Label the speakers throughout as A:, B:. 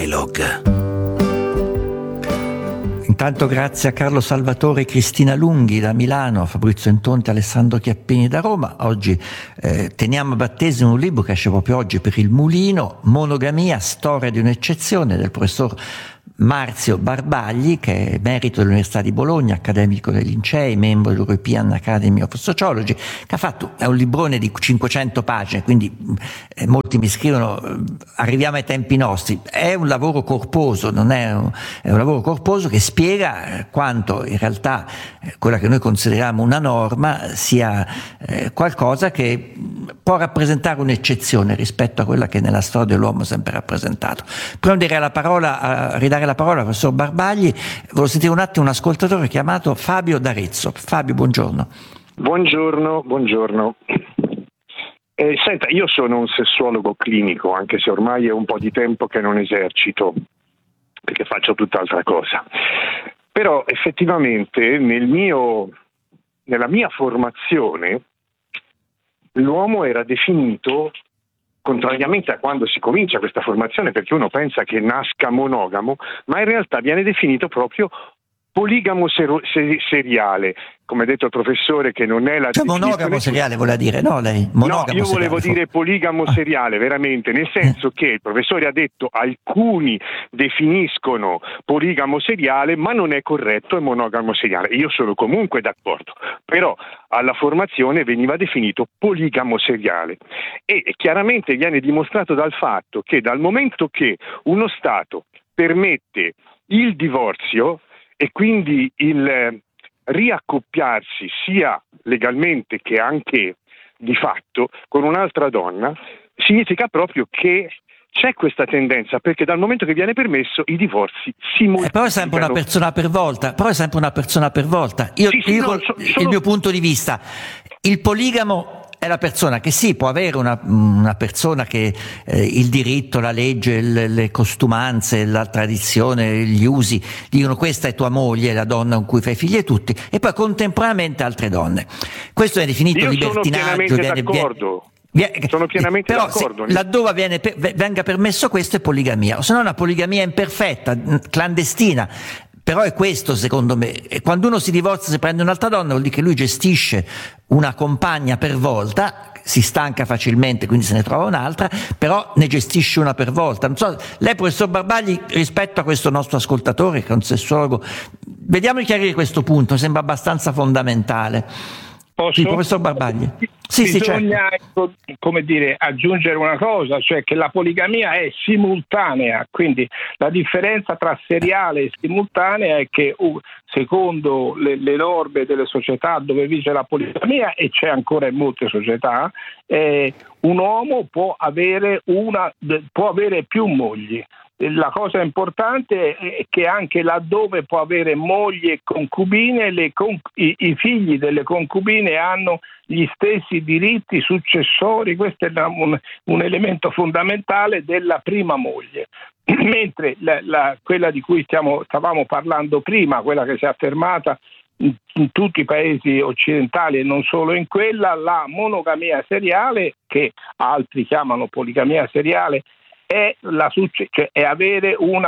A: Dialogue.
B: Intanto grazie a Carlo Salvatore e Cristina Lunghi da Milano, Fabrizio Intonti e Alessandro Chiappini da Roma. Oggi teniamo a battesimo un libro che esce proprio oggi per il Mulino, Monogamia, storia di un'eccezione, del professor Marzio Barbagli, che è emerito dell'Università di Bologna, accademico dei Lincei, membro dell'European Academy of Sociology, che ha fatto è un librone di 500 pagine, quindi molti mi scrivono arriviamo ai tempi nostri. È un lavoro corposo, non è un lavoro corposo che spiega quanto in realtà quella che noi consideriamo una norma sia qualcosa che può rappresentare un'eccezione rispetto a quella che nella storia dell'uomo è sempre rappresentato. Prima di ridare la parola al professor Barbagli, volevo sentire un attimo un ascoltatore chiamato Fabio d'Arezzo. Fabio, buongiorno.
C: Buongiorno. Senta, io sono un sessuologo clinico, anche se ormai è un po' di tempo che non esercito, perché faccio tutt'altra cosa. Però effettivamente nella mia formazione l'uomo era definito, contrariamente a quando si comincia questa formazione, perché uno pensa che nasca monogamo, ma in realtà viene definito proprio poligamo seriale, come ha detto il professore, che non è la
B: monogamo seriale vuole dire, no lei?
C: Monogamo no, io volevo dire poligamo seriale, veramente, nel senso che il professore ha detto alcuni definiscono poligamo seriale, ma non è corretto, è monogamo seriale. Io sono comunque d'accordo, però alla formazione veniva definito poligamo seriale e chiaramente viene dimostrato dal fatto che dal momento che uno Stato permette il divorzio e quindi il riaccoppiarsi sia legalmente che anche di fatto con un'altra donna, significa proprio che c'è questa tendenza, perché dal momento che viene permesso i divorzi si moltiplicano.
B: Però è sempre una persona per volta. Il mio punto di vista, il poligamo è la persona che sì, può avere una persona che il diritto, la legge, le costumanze, la tradizione, gli usi dicono questa è tua moglie, la donna con cui fai figli e tutti, e poi contemporaneamente altre donne. Questo è definito libertinaggio.
C: Sono pienamente d'accordo.
B: Laddove venga permesso questo è poligamia, o se no una poligamia imperfetta, clandestina. Però è questo, secondo me, quando uno si divorzia, se prende un'altra donna, vuol dire che lui gestisce una compagna per volta, si stanca facilmente, quindi se ne trova un'altra, però ne gestisce una per volta. Non so, lei, professor Barbagli, rispetto a questo nostro ascoltatore, che è un sessuologo, vediamo di chiarire questo punto, mi sembra abbastanza fondamentale.
D: Posso?
B: Sì, professor Barbagli.
D: Bisogna,
B: certo.
D: Aggiungere una cosa, cioè che la poligamia è simultanea, quindi la differenza tra seriale e simultanea è che secondo le norme delle società dove vige la poligamia, e c'è ancora in molte società, un uomo può avere più mogli. La cosa importante è che anche laddove può avere mogli e concubine, i figli delle concubine hanno gli stessi diritti successori. Questo è un elemento fondamentale della prima moglie. Mentre quella di cui stavamo parlando prima, quella che si è affermata in tutti i paesi occidentali e non solo in quella, la monogamia seriale, che altri chiamano poligamia seriale, è avere un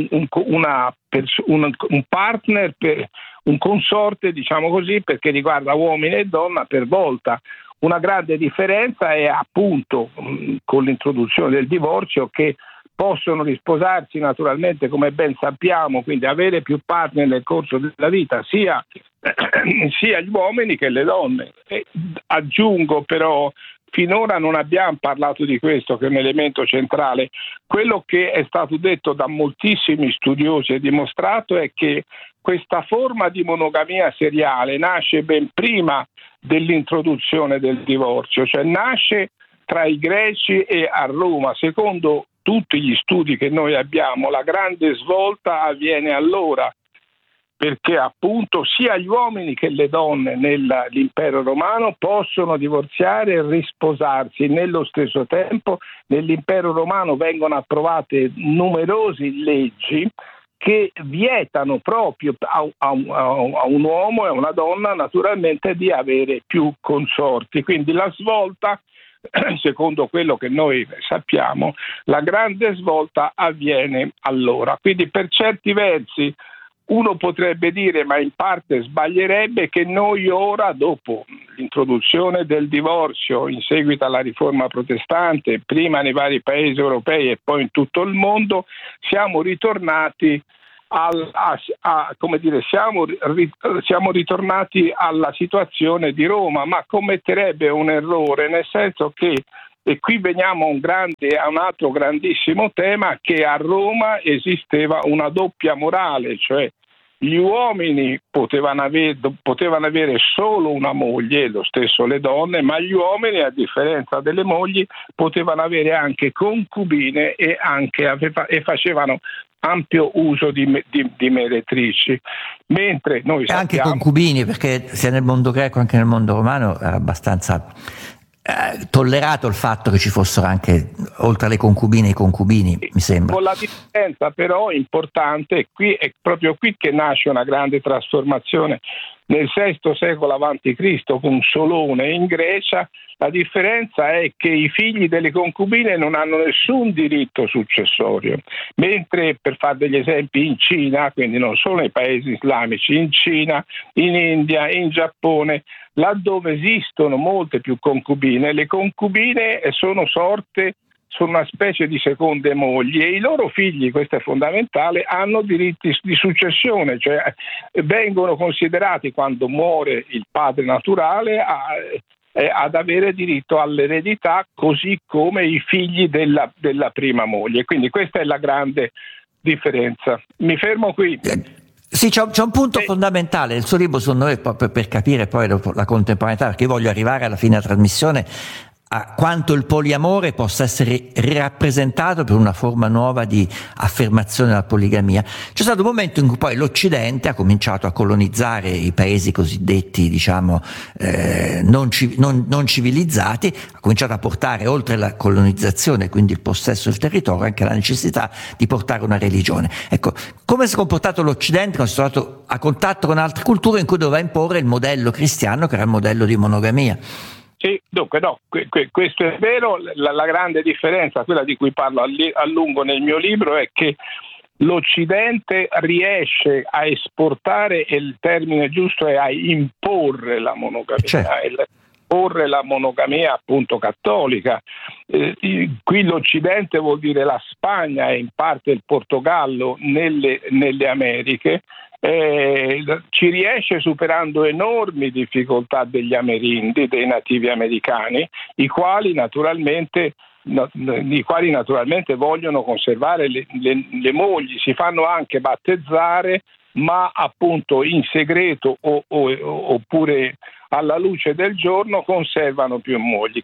D: partner, un consorte, diciamo così, perché riguarda uomini e donna per volta. Una grande differenza è appunto con l'introduzione del divorzio, che possono risposarsi naturalmente, come ben sappiamo, quindi avere più partner nel corso della vita, sia gli uomini che le donne. E aggiungo però, finora non abbiamo parlato di questo, che è un elemento centrale. Quello che è stato detto da moltissimi studiosi e dimostrato è che questa forma di monogamia seriale nasce ben prima dell'introduzione del divorzio, cioè nasce tra i greci e a Roma. Secondo tutti gli studi che noi abbiamo, la grande svolta avviene allora, perché appunto sia gli uomini che le donne nell'impero romano possono divorziare e risposarsi. Nello stesso tempo nell'impero romano vengono approvate numerose leggi che vietano proprio a un uomo e a una donna naturalmente di avere più consorti. Quindi la svolta secondo quello che noi sappiamo, la grande svolta avviene allora. Quindi per certi versi uno potrebbe dire, ma in parte sbaglierebbe, che noi ora, dopo l'introduzione del divorzio in seguito alla riforma protestante, prima nei vari paesi europei e poi in tutto il mondo, siamo ritornati siamo ritornati alla situazione di Roma, ma commetterebbe un errore, nel senso che, e qui veniamo a un altro grandissimo tema, che a Roma esisteva una doppia morale, cioè gli uomini potevano avere solo una moglie, lo stesso le donne, ma gli uomini, a differenza delle mogli, potevano avere anche concubine e facevano ampio uso di meretrici, mentre noi sappiamo...
B: Anche concubini, perché sia nel mondo greco che nel mondo romano era abbastanza tollerato il fatto che ci fossero anche, oltre alle concubine, i concubini, mi sembra.
D: Con la differenza però importante, è proprio qui che nasce una grande trasformazione. Nel VI secolo a.C. con Solone in Grecia, la differenza è che i figli delle concubine non hanno nessun diritto successorio, mentre, per fare degli esempi, in Cina, quindi non solo nei paesi islamici, in Cina, in India, in Giappone, laddove esistono molte più concubine, le concubine sono una specie di seconde mogli e i loro figli, questo è fondamentale, hanno diritti di successione, cioè vengono considerati, quando muore il padre naturale, ad avere diritto all'eredità, così come i figli della prima moglie. Quindi questa è la grande differenza. Mi fermo qui.
B: Sì, c'è un punto fondamentale del suo libro, secondo me, proprio per capire poi la contemporaneità, perché io voglio arrivare alla fine della trasmissione a quanto il poliamore possa essere rappresentato per una forma nuova di affermazione della poligamia. C'è stato un momento in cui poi l'Occidente ha cominciato a colonizzare i paesi cosiddetti, diciamo, non civilizzati, ha cominciato a portare, oltre la colonizzazione, quindi il possesso del territorio, anche la necessità di portare una religione. Ecco, come si è comportato l'Occidente quando si è trovato a contatto con altre culture in cui doveva imporre il modello cristiano, che era il modello di monogamia?
D: Sì, dunque no, questo è vero. La grande differenza, quella di cui parlo a lungo nel mio libro, è che l'Occidente riesce a esportare, e il termine giusto è a imporre la monogamia, imporre la monogamia appunto cattolica. Qui l'Occidente vuol dire la Spagna e in parte il Portogallo nelle Americhe. Ci riesce superando enormi difficoltà degli amerindi, dei nativi americani, i quali naturalmente vogliono conservare le mogli, si fanno anche battezzare, ma appunto in segreto oppure alla luce del giorno conservano più mogli.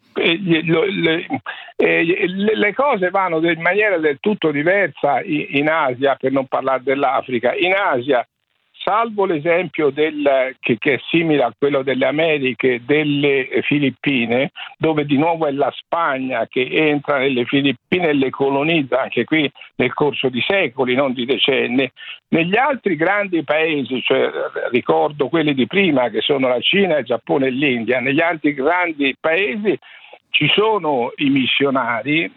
D: Le cose vanno in maniera del tutto diversa in Asia, per non parlare dell'Africa. In Asia, salvo l'esempio che è simile a quello delle Americhe, delle Filippine, dove di nuovo è la Spagna che entra nelle Filippine e le colonizza, anche qui nel corso di secoli, non di decenni. Negli altri grandi paesi, cioè ricordo quelli di prima, che sono la Cina, il Giappone e l'India, negli altri grandi paesi ci sono i missionari,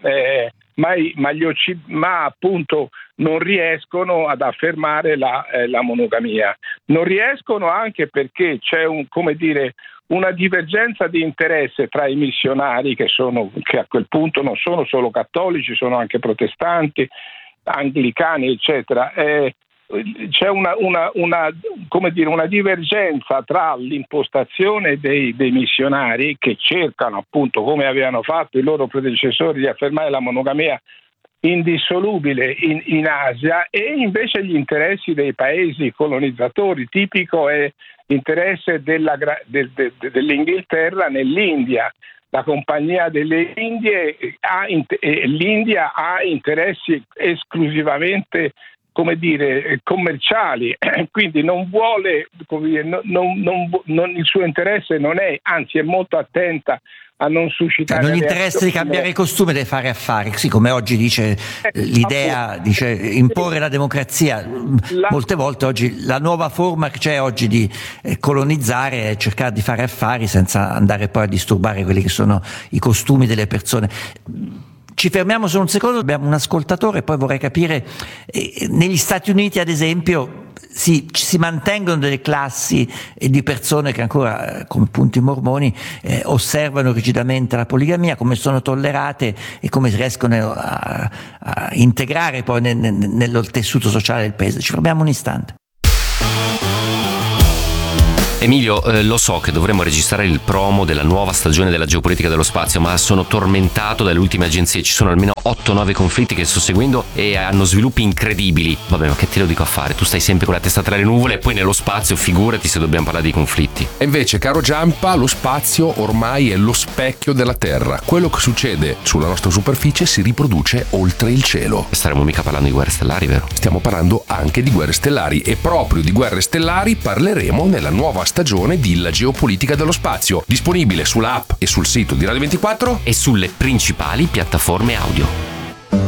D: ma appunto non riescono ad affermare la monogamia. Non riescono anche perché c'è una divergenza di interesse tra i missionari, che a quel punto non sono solo cattolici, sono anche protestanti, anglicani, eccetera. C'è una divergenza tra l'impostazione dei missionari, che cercano appunto, come avevano fatto i loro predecessori, di affermare la monogamia indissolubile in Asia, e invece gli interessi dei paesi colonizzatori. Tipico è l'interesse dell'Inghilterra nell'India. La Compagnia delle Indie l'India ha interessi esclusivamente come dire, commerciali, quindi non vuole, come dire, il suo interesse non è, anzi è molto attenta a non suscitare.
B: Non gli interessa di cambiare i costumi, di fare affari, sì, come oggi dice l'idea, dice imporre la democrazia. Molte volte oggi la nuova forma che c'è oggi di colonizzare è cercare di fare affari senza andare poi a disturbare quelli che sono i costumi delle persone. Ci fermiamo solo un secondo, abbiamo un ascoltatore, poi vorrei capire, negli Stati Uniti ad esempio si mantengono delle classi di persone che ancora, come appunto i mormoni, osservano rigidamente la poligamia, come sono tollerate e come riescono a integrare poi nel tessuto sociale del paese. Ci fermiamo un istante.
A: Emilio, lo so che dovremmo registrare il promo della nuova stagione della geopolitica dello spazio, ma sono tormentato dalle ultime agenzie. Ci sono almeno 8-9 conflitti che sto seguendo e hanno sviluppi incredibili. Vabbè, ma che te lo dico a fare? Tu stai sempre con la testa tra le nuvole e poi nello spazio, figurati se dobbiamo parlare di conflitti.
E: E invece, caro Giampa, lo spazio ormai è lo specchio della Terra. Quello che succede sulla nostra superficie si riproduce oltre il cielo.
A: Staremo mica parlando di guerre stellari, vero?
E: Stiamo parlando anche di guerre stellari e proprio di guerre stellari parleremo nella nuova stagione di La geopolitica dello spazio, disponibile sulla app e sul sito di Radio 24
A: e sulle principali piattaforme audio.